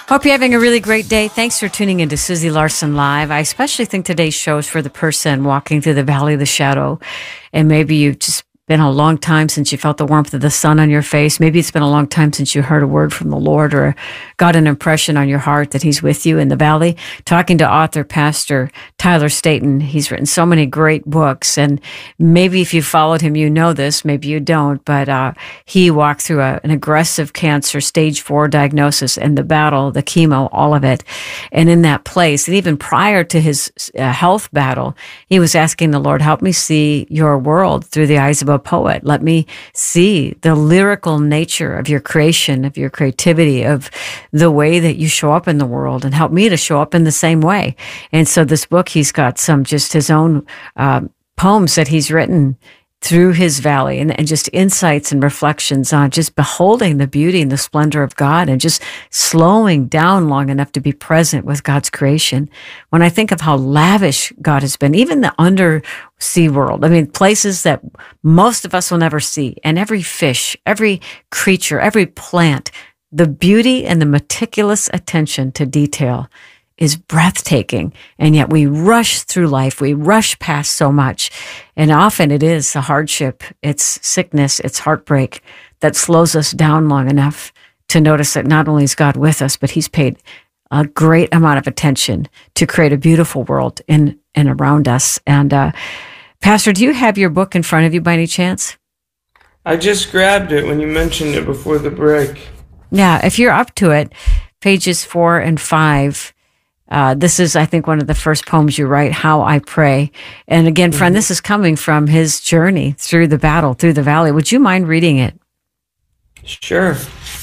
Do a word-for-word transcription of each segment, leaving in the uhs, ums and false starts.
Hope you're having a really great day. Thanks for tuning into Susie Larson Live. I especially think today's show is for the person walking through the valley of the shadow, and maybe you've just been a long time since you felt the warmth of the sun on your face. Maybe it's been a long time since you heard a word from the Lord or got an impression on your heart that He's with you in the valley. Talking to author, pastor Tyler Staton. He's written so many great books, and maybe if you followed him, you know this. Maybe you don't, but uh, he walked through a, an aggressive cancer, stage four diagnosis, and the battle, the chemo, all of it. And in that place, and even prior to his uh, health battle, he was asking the Lord, help me see your world through the eyes of a poet. Let me see the lyrical nature of your creation, of your creativity, of the way that you show up in the world, and help me to show up in the same way. And so this book, he's got some just his own uh, poems that he's written through his valley, and, and just insights and reflections on just beholding the beauty and the splendor of God, and just slowing down long enough to be present with God's creation. When I think of how lavish God has been, even the undersea world, I mean, places that most of us will never see, and every fish, every creature, every plant, the beauty and the meticulous attention to detail is breathtaking. And yet we rush through life. We rush past so much. And often it is a hardship. It's sickness. It's heartbreak that slows us down long enough to notice that not only is God with us, but He's paid a great amount of attention to create a beautiful world in and around us. And uh, Pastor, do you have your book in front of you by any chance? I just grabbed it when you mentioned it before the break. Yeah, if you're up to it, pages four and five. Uh, this is, I think, one of the first poems you write, How I Pray. And again, friend, mm-hmm. This is coming from his journey through the battle, through the valley. Would you mind reading it? Sure.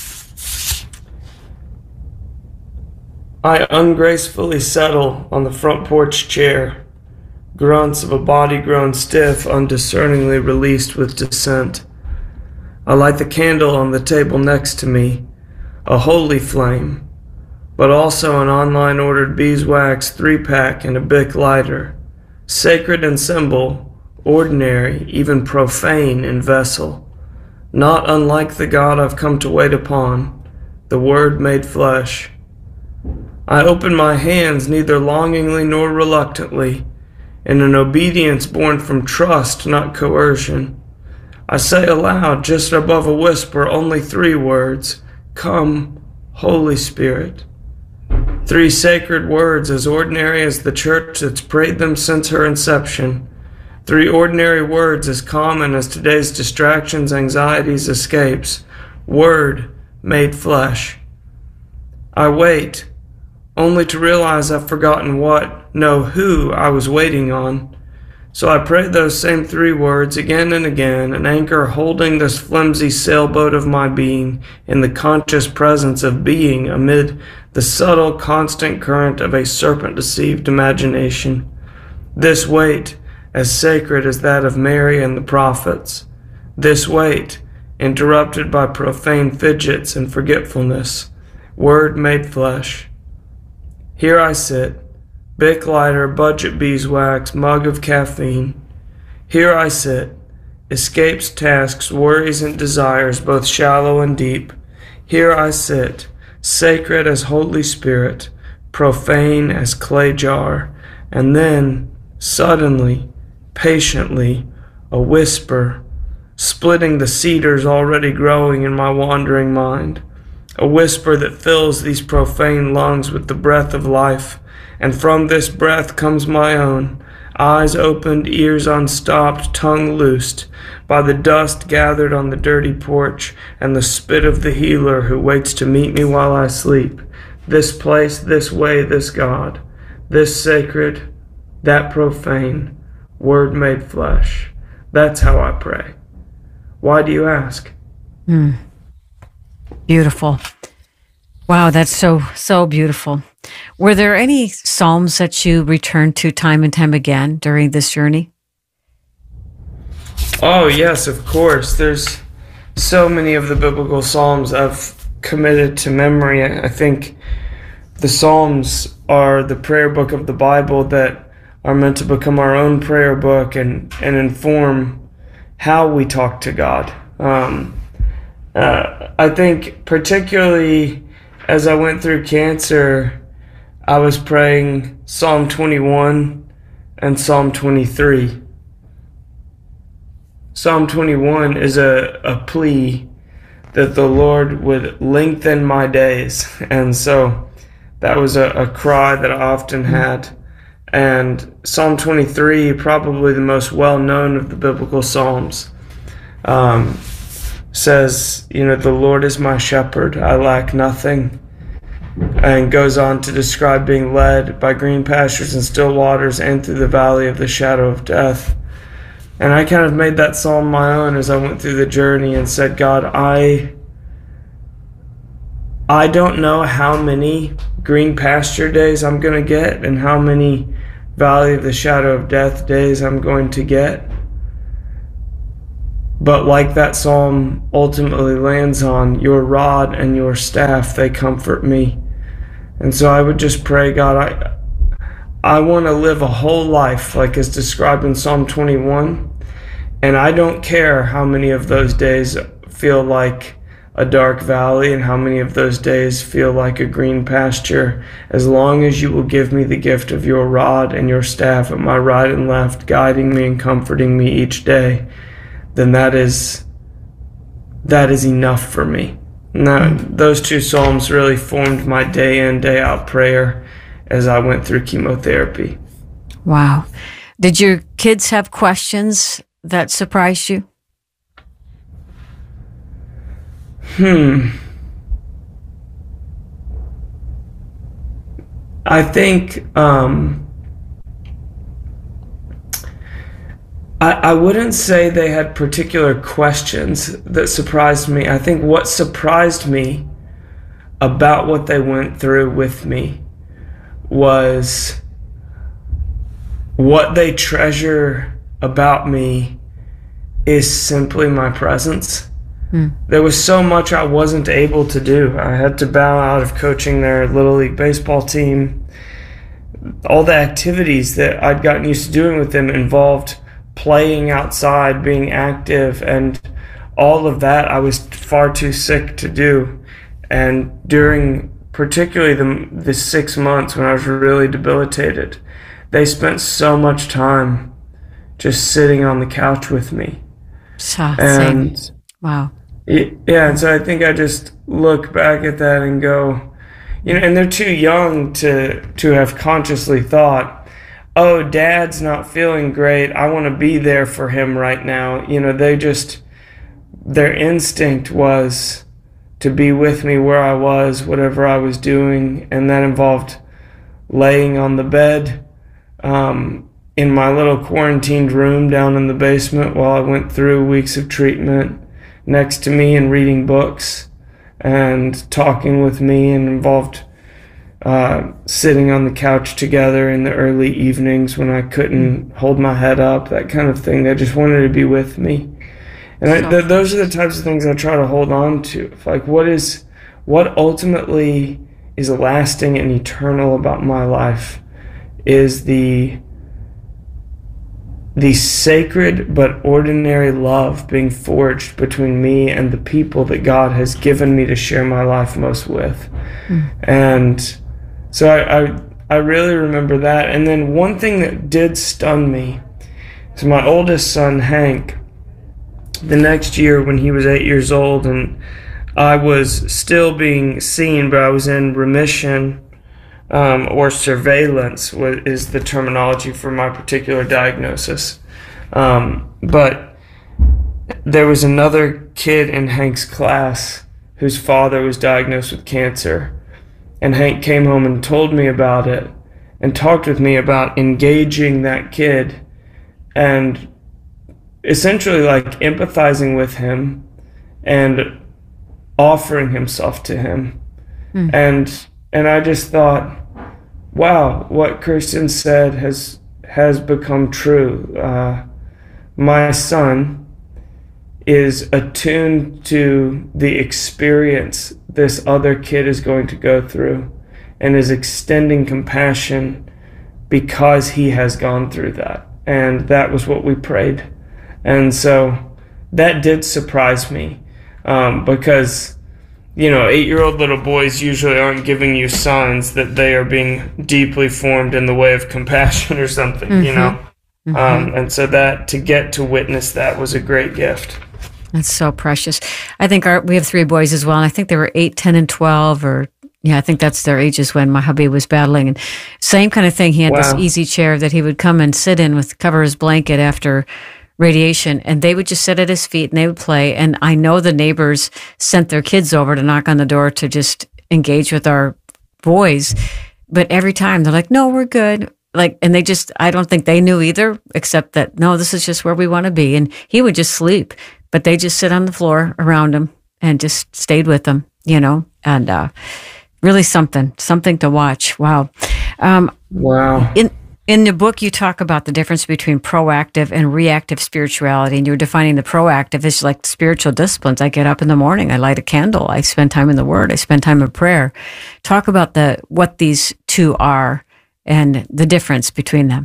I ungracefully settle on the front porch chair, grunts of a body grown stiff, undiscerningly released with dissent. I light the candle on the table next to me, a holy flame, but also an online ordered beeswax three-pack and a Bic lighter, sacred in symbol, ordinary, even profane in vessel, not unlike the God I've come to wait upon, the Word made flesh. I open my hands neither longingly nor reluctantly, in an obedience born from trust, not coercion. I say aloud, just above a whisper, only three words, Come, Holy Spirit. Three sacred words, as ordinary as the church that's prayed them since her inception. Three ordinary words, as common as today's distractions, anxieties, escapes. Word made flesh. I wait, only to realize I've forgotten what, no, who I was waiting on. So I pray those same three words again and again, an anchor holding this flimsy sailboat of my being in the conscious presence of being amid the subtle, constant current of a serpent-deceived imagination. This weight, as sacred as that of Mary and the prophets. This weight, interrupted by profane fidgets and forgetfulness. Word made flesh. Here I sit, Bic lighter, budget beeswax, mug of caffeine. Here I sit, escapes, tasks, worries, and desires, both shallow and deep. Here I sit, sacred as Holy Spirit, profane as clay jar, and then, suddenly, patiently, a whisper, splitting the cedars already growing in my wandering mind, a whisper that fills these profane lungs with the breath of life, and from this breath comes my own, eyes opened, ears unstopped, tongue loosed, by the dust gathered on the dirty porch and the spit of the healer who waits to meet me while I sleep. This place, this way, this God, this sacred, that profane, Word made flesh. That's how I pray. Why do you ask? Hmm. Beautiful. Wow, that's so, so beautiful. Were there any psalms that you returned to time and time again during this journey? Oh, yes, of course. There's so many of the biblical psalms I've committed to memory. I think the psalms are the prayer book of the Bible that are meant to become our own prayer book and, and inform how we talk to God. Um, uh, I think particularly as I went through cancer, I was praying Psalm twenty-one and Psalm twenty-three. Psalm twenty-one is a, a plea that the Lord would lengthen my days. And so that was a, a cry that I often had. And Psalm twenty-three, probably the most well-known of the biblical Psalms, um, says, you know, the Lord is my shepherd, I lack nothing. And goes on to describe being led by green pastures and still waters and through the valley of the shadow of death. And I kind of made that psalm my own as I went through the journey and said, God, I I don't know how many green pasture days I'm going to get and how many valley of the shadow of death days I'm going to get. But like that psalm ultimately lands on, your rod and your staff, they comfort me. And so I would just pray, God, I I want to live a whole life like is described in Psalm twenty-one. And I don't care how many of those days feel like a dark valley and how many of those days feel like a green pasture, as long as you will give me the gift of your rod and your staff at my right and left, guiding me and comforting me each day, then that is that is enough for me. Now, those two psalms really formed my day in, day out prayer as I went through chemotherapy. Wow. Did your kids have questions that surprised you? Hmm. I think um, I, I wouldn't say they had particular questions that surprised me. I think what surprised me about what they went through with me was what they treasure about me is simply my presence. Mm. There was so much I wasn't able to do. I had to bow out of coaching their Little League baseball team. All the activities that I'd gotten used to doing with them involved playing outside, being active, and all of that I was far too sick to do. And during particularly the, the six months when I was really debilitated, they spent so much time just sitting on the couch with me. So, and same. Wow. It, yeah, and so I think I just look back at that and go, you know, and they're too young to to have consciously thought, oh, Dad's not feeling great, I want to be there for him right now. You know, they just, their instinct was to be with me where I was, whatever I was doing, and that involved laying on the bed um, in my little quarantined room down in the basement while I went through weeks of treatment, next to me and reading books and talking with me, and involved uh, sitting on the couch together in the early evenings when I couldn't hold my head up, that kind of thing. They just wanted to be with me. And I, th- those are the types of things I try to hold on to. Like, what is, what ultimately is lasting and eternal about my life is the the sacred but ordinary love being forged between me and the people that God has given me to share my life most with. Mm. And so I, I I really remember that. And then one thing that did stun me is my oldest son, Hank, the next year when he was eight years old and I was still being seen, but I was in remission, Um, or surveillance is the terminology for my particular diagnosis. Um, but there was another kid in Hank's class whose father was diagnosed with cancer. And Hank came home and told me about it and talked with me about engaging that kid and essentially like empathizing with him and offering himself to him. Mm. And and I just thought, wow, what Kirsten said has has become true. Uh, my son is attuned to the experience this other kid is going to go through and is extending compassion because he has gone through that. And that was what we prayed. And so that did surprise me um, because you know, eight-year-old little boys usually aren't giving you signs that they are being deeply formed in the way of compassion or something, mm-hmm. you know? Mm-hmm. Um, and so that, to get to witness that was a great gift. That's so precious. I think our, we have three boys as well, and I think they were eight, ten, and twelve, or yeah, I think that's their ages when my hubby was battling. And same kind of thing. He had wow. this easy chair that he would come and sit in with, cover his blanket after radiation, and they would just sit at his feet and they would play. And I know the neighbors sent their kids over to knock on the door to just engage with our boys, but every time they're like, "No, we're good." Like, and they just, I don't think they knew either, except that, no, this is just where we want to be. And he would just sleep, but they just sit on the floor around him and just stayed with him, you know, and uh, really something, something to watch. Wow. Um, wow. In, in the book, you talk about the difference between proactive and reactive spirituality, and you're defining the proactive as like spiritual disciplines. I get up in the morning, I light a candle, I spend time in the Word, I spend time in prayer. Talk about the what these two are and the difference between them.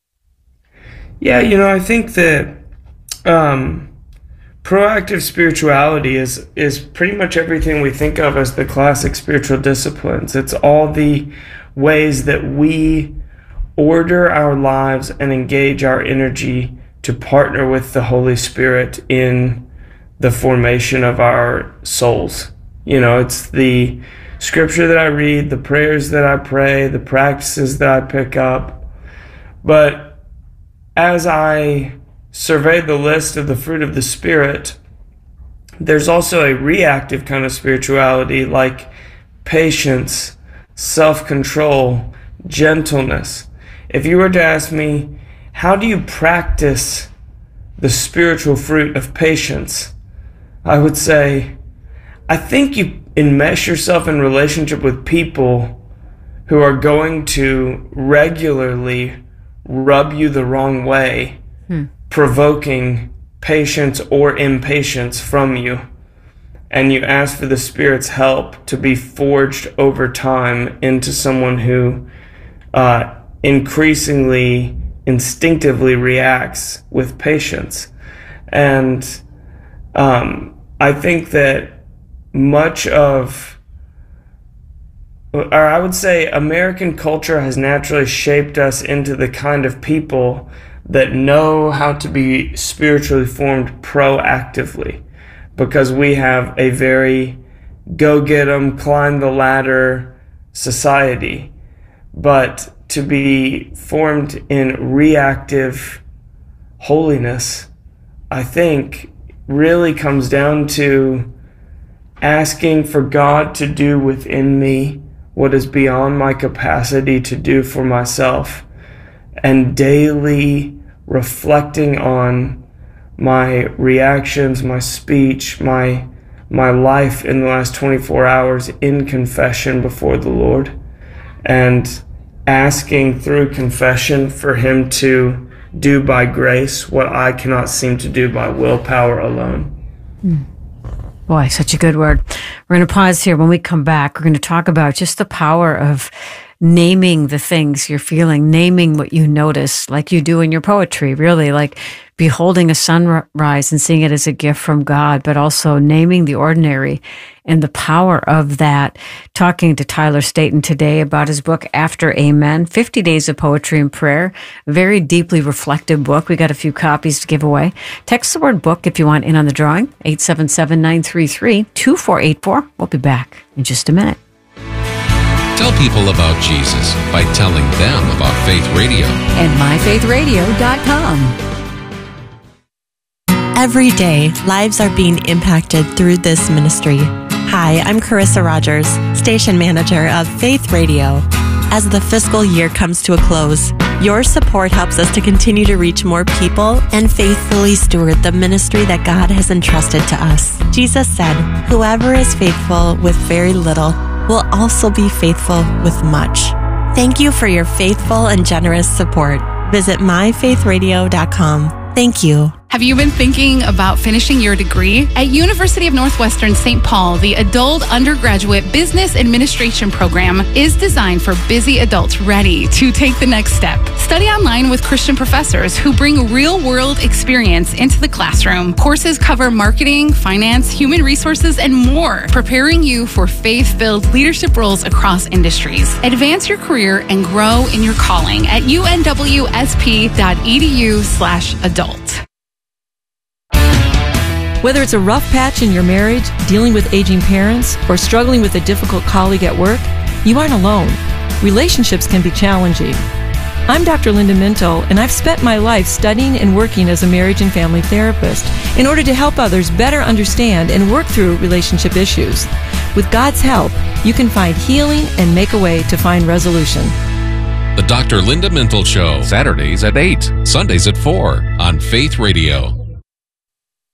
Yeah, you know, I think that um, proactive spirituality is is pretty much everything we think of as the classic spiritual disciplines. It's all the ways that we order our lives and engage our energy to partner with the Holy Spirit in the formation of our souls. You know, it's the scripture that I read, the prayers that I pray, the practices that I pick up. But as I survey the list of the fruit of the Spirit, there's also a reactive kind of spirituality like patience, self-control, gentleness. If you were to ask me, how do you practice the spiritual fruit of patience? I would say, I think you enmesh yourself in relationship with people who are going to regularly rub you the wrong way, hmm. provoking patience or impatience from you. And you ask for the Spirit's help to be forged over time into someone who uh, increasingly, instinctively reacts with patience. And um, I think that much of, or I would say American culture has naturally shaped us into the kind of people that know how to be spiritually formed proactively, because we have a very go get 'em, climb the ladder society. But to be formed in reactive holiness, I think, really comes down to asking for God to do within me what is beyond my capacity to do for myself, and daily reflecting on my reactions, my speech, my my life in the last twenty-four hours in confession before the Lord, and asking through confession for Him to do by grace what I cannot seem to do by willpower alone. Mm. Boy, such a good word. We're going to pause here. When we come back, we're going to talk about just the power of naming the things you're feeling, naming what you notice, like you do in your poetry, really, like beholding a sunrise and seeing it as a gift from God, but also naming the ordinary and the power of that. Talking to Tyler Staton today about his book, After Amen, fifty days of Poetry and Prayer, a very deeply reflective book. We got a few copies to give away. Text the word book if you want in on the drawing, eight seven seven, nine three three, two four eight four. We'll be back in just a minute. Tell people about Jesus by telling them about Faith Radio. And my faith radio dot com. Every day, lives are being impacted through this ministry. Hi, I'm Carissa Rogers, station manager of Faith Radio. As the fiscal year comes to a close, your support helps us to continue to reach more people and faithfully steward the ministry that God has entrusted to us. Jesus said, "Whoever is faithful with very little will also be faithful with much." Thank you for your faithful and generous support. Visit my faith radio dot com. Thank you. Have you been thinking about finishing your degree? At University of Northwestern Saint Paul, the Adult Undergraduate Business Administration program is designed for busy adults ready to take the next step. Study online with Christian professors who bring real-world experience into the classroom. Courses cover marketing, finance, human resources, and more, preparing you for faith-filled leadership roles across industries. Advance your career and grow in your calling at U N W S P dot E D U slash adult. Whether it's a rough patch in your marriage, dealing with aging parents, or struggling with a difficult colleague at work, you aren't alone. Relationships can be challenging. I'm Doctor Linda Mintle, and I've spent my life studying and working as a marriage and family therapist in order to help others better understand and work through relationship issues. With God's help, you can find healing and make a way to find resolution. The Doctor Linda Mintle Show, Saturdays at eight, Sundays at four on Faith Radio.